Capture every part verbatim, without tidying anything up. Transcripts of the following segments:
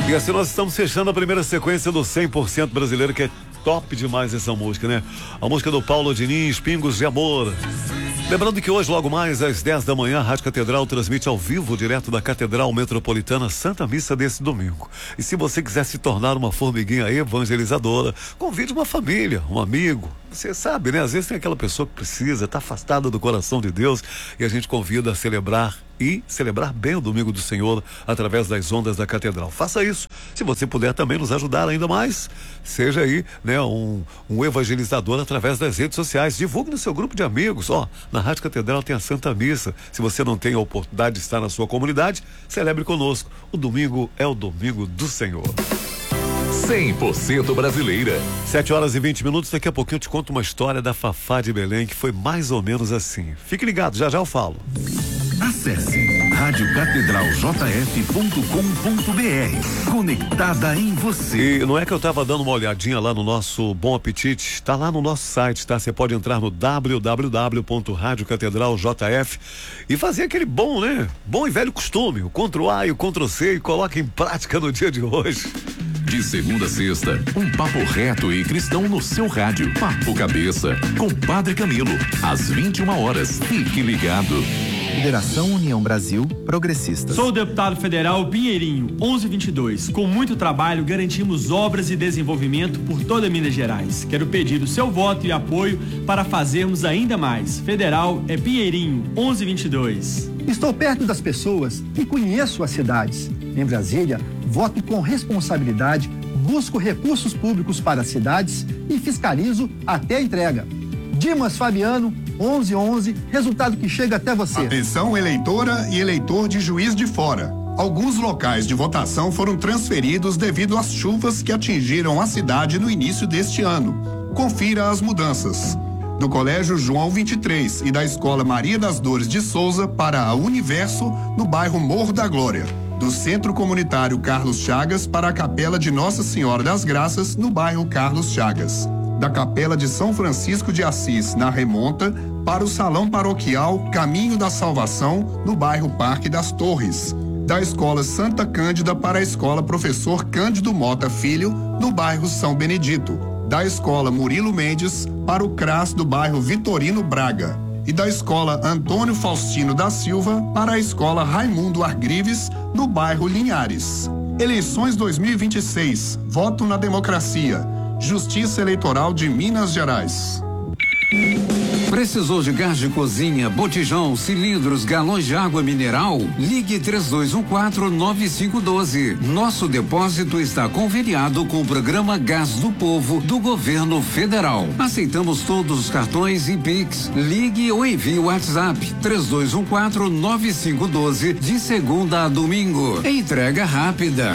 E assim nós estamos fechando a primeira sequência do cem por cento brasileiro, que é top demais essa música, né? A música do Paulo Diniz, Pingos de Amor. Lembrando que hoje, logo mais às dez da manhã, a Rádio Catedral transmite ao vivo, direto da Catedral Metropolitana, Santa Missa desse domingo. E se você quiser se tornar uma formiguinha evangelizadora, convide uma família, um amigo. Você sabe, né? Às vezes tem aquela pessoa que precisa, está afastada do coração de Deus, e a gente convida a celebrar e celebrar bem o Domingo do Senhor através das ondas da Catedral. Faça isso. Se você puder também nos ajudar ainda mais, seja aí, né, um, um evangelizador através das redes sociais. Divulgue no seu grupo de amigos. Ó, na Rádio Catedral tem a Santa Missa. Se você não tem a oportunidade de estar na sua comunidade, celebre conosco. O domingo é o Domingo do Senhor. cem por cento brasileira. sete horas e vinte minutos. Daqui a pouquinho eu te conto uma história da Fafá de Belém que foi mais ou menos assim. Fique ligado, já já eu falo. Acesse rádio catedral j f ponto com ponto b r. Conectada em você. E não é que eu tava dando uma olhadinha lá no nosso Bom Apetite, tá lá no nosso site, tá? Você pode entrar no w w w ponto rádio catedral j f e fazer aquele bom, né? Bom e velho costume, o Ctrl A e o Ctrl C, e coloca em prática no dia de hoje. De segunda a sexta, um papo reto e cristão no seu rádio. Papo Cabeça, com Padre Camilo, às vinte e uma horas. Fique ligado. Federação União Brasil Progressista. Sou o deputado federal Pinheirinho, onze vinte e dois. Com muito trabalho, garantimos obras e desenvolvimento por toda Minas Gerais. Quero pedir o seu voto e apoio para fazermos ainda mais. Federal é Pinheirinho, onze vinte e dois. Estou perto das pessoas e conheço as cidades. Em Brasília, voto com responsabilidade, busco recursos públicos para as cidades e fiscalizo até a entrega. Dimas Fabiano, onze onze, resultado que chega até você. Atenção, eleitora e eleitor de Juiz de Fora. Alguns locais de votação foram transferidos devido às chuvas que atingiram a cidade no início deste ano. Confira as mudanças. Do Colégio João vinte e três e da Escola Maria das Dores de Souza para a Universo, no bairro Morro da Glória. Do Centro Comunitário Carlos Chagas para a Capela de Nossa Senhora das Graças, no bairro Carlos Chagas. Da Capela de São Francisco de Assis, na Remonta, para o Salão Paroquial Caminho da Salvação, no bairro Parque das Torres. Da Escola Santa Cândida para a Escola Professor Cândido Mota Filho, no bairro São Benedito. Da Escola Murilo Mendes para o C R A S do bairro Vitorino Braga. E da Escola Antônio Faustino da Silva para a Escola Raimundo Argrives, no bairro Linhares. Eleições dois mil e vinte e seis. Voto na democracia. Justiça Eleitoral de Minas Gerais. Precisou de gás de cozinha, botijão, cilindros, galões de água mineral? Ligue três dois um quatro nove cinco um dois. Nosso depósito está conveniado com o programa Gás do Povo do Governo Federal. Aceitamos todos os cartões e Pix. Ligue ou envie o WhatsApp três dois um quatro nove cinco um dois de segunda a domingo. Entrega rápida.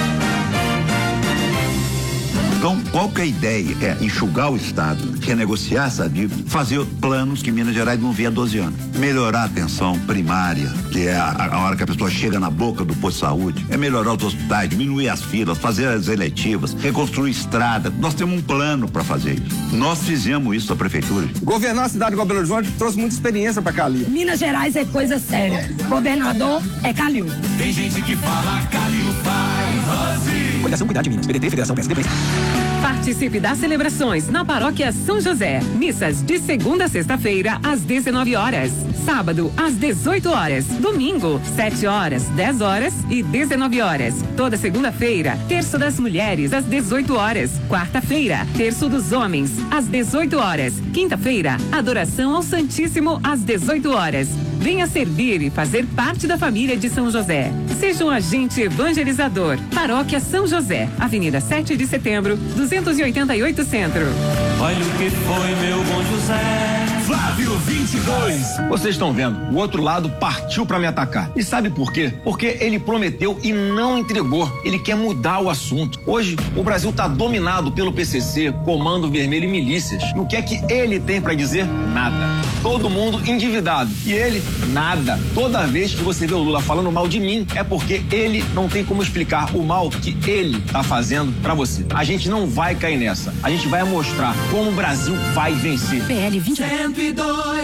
Então, qual que é a ideia? É enxugar o Estado, renegociar essa dívida, fazer planos que Minas Gerais não vê há doze anos. Melhorar a atenção primária, que é a, a hora que a pessoa chega na boca do posto de saúde. É melhorar os hospitais, diminuir as filas, fazer as eletivas, reconstruir estrada. Nós temos um plano para fazer isso. Nós fizemos isso, a prefeitura. Governar a cidade de Belo Horizonte trouxe muita experiência para Calil. Minas Gerais é coisa séria. Governador é Calil. Tem gente que fala Calil faz Rose. Coligação Cuidar de Minas, P D T, Federação P S D B. Participe das celebrações na Paróquia São José. Missas de segunda a sexta-feira, às dezenove horas. Sábado, às dezoito horas. Domingo, sete horas, dez horas e dezenove horas. Toda segunda-feira, terço das mulheres, às dezoito horas. Quarta-feira, terço dos homens, às dezoito horas. Quinta-feira, adoração ao Santíssimo, às dezoito horas. Venha servir e fazer parte da família de São José. Seja um agente evangelizador. Paróquia São José, Avenida sete de Setembro, duzentos e oitenta e oito Centro. Olha o que foi, meu bom José. Flávio vinte e dois. Vocês estão vendo, o outro lado partiu pra me atacar. E sabe por quê? Porque ele prometeu e não entregou. Ele quer mudar o assunto. Hoje, o Brasil tá dominado pelo P C C, Comando Vermelho e milícias. E o que é que ele tem pra dizer? Nada. Todo mundo endividado. E ele, nada. Toda vez que você vê o Lula falando mal de mim, é porque ele não tem como explicar o mal que ele tá fazendo pra você. A gente não vai cair nessa. A gente vai mostrar como o Brasil vai vencer. P L vinte cento e dois.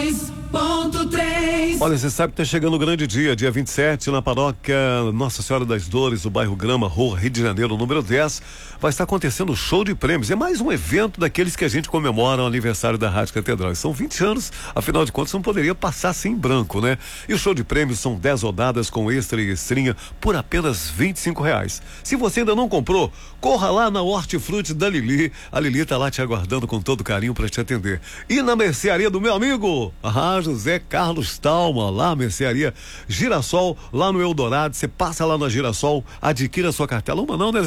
ponto três. Olha, você sabe que tá chegando o grande dia, dia vinte e sete, na paróquia Nossa Senhora das Dores, do bairro Grama, Rua Rio de Janeiro, número dez, vai estar acontecendo o show de prêmios. É mais um evento daqueles que a gente comemora o aniversário da Rádio Catedral. São vinte anos, afinal de contas, não poderia passar assim em branco, né? E o show de prêmios são dez rodadas com extra e extrinha por apenas vinte e cinco reais. Se você ainda não comprou, corra lá na Hortifruti da Lili. A Lili tá lá te aguardando com todo carinho para te atender. E na mercearia do meu amigo, ah, José Carlos Talma, lá mercearia Girassol, lá no Eldorado. Você passa lá na Girassol, adquira a sua cartela. Uma não, né?